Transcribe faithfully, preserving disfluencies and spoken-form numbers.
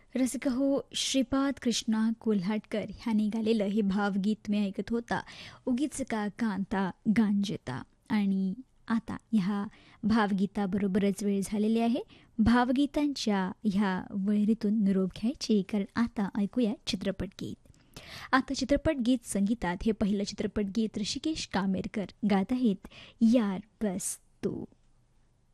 रसिक हो, श्रीपाद कृष्णा कोल्हाटकर ह्याने गालेलं हे भावगीत तुम्ही ऐकत होता. उगीच का कांता गांजता. आणि आता ह्या भावगीताबरोबरच वेळ झालेली आहे भावगीतांच्या ह्या वळरीतून निरोप घ्यायची, कारण आता ऐकूया चित्रपट गीत. आता चित्रपट गीत संगीतात हे पहिलं चित्रपट गीत ऋषिकेश कामेरकर गात आहेत, यार बस तू.